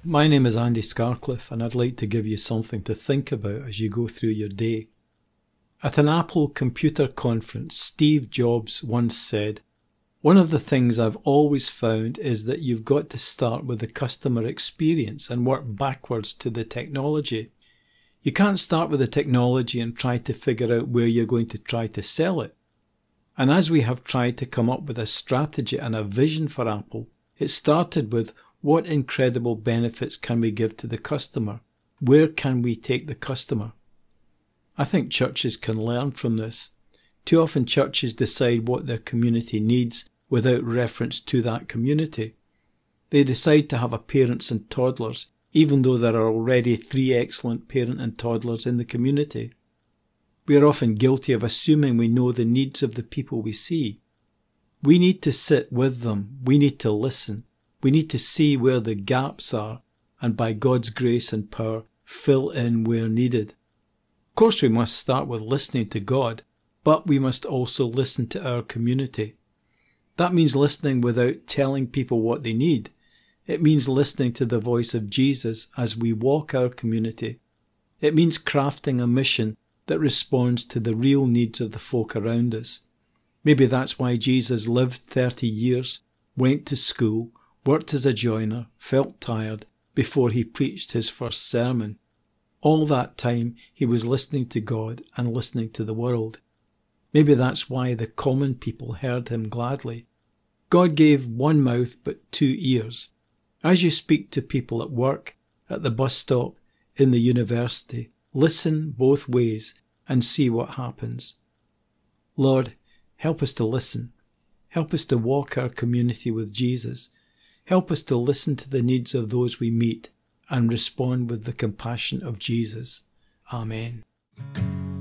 My name is Andy Scarcliffe, and I'd like to give you something to think about as you go through your day. At an Apple computer conference, Steve Jobs once said, "One of the things I've always found is that you've got to start with the customer experience and work backwards to the technology. You can't start with the technology and try to figure out where you're going to try to sell it." And as we have tried to come up with a strategy and a vision for Apple, it started with, what incredible benefits can we give to the customer? Where can we take the customer? I think churches can learn from this. Too often churches decide what their community needs without reference to that community. They decide to have a parents and toddlers, even though there are already 3 excellent parent and toddlers in the community. We are often guilty of assuming we know the needs of the people we see. We need to sit with them. We need to listen. We need to see where the gaps are and by God's grace and power fill in where needed. Of course, we must start with listening to God, but we must also listen to our community. That means listening without telling people what they need. It means listening to the voice of Jesus as we walk our community. It means crafting a mission that responds to the real needs of the folk around us. Maybe that's why Jesus lived 30 years, went to school, worked as a joiner, felt tired before he preached his first sermon. All that time he was listening to God and listening to the world. Maybe that's why the common people heard him gladly. God gave 1 mouth but 2 ears. As you speak to people at work, at the bus stop, in the university, listen both ways and see what happens. Lord, help us to listen. Help us to walk our community with Jesus. Help us to listen to the needs of those we meet and respond with the compassion of Jesus. Amen.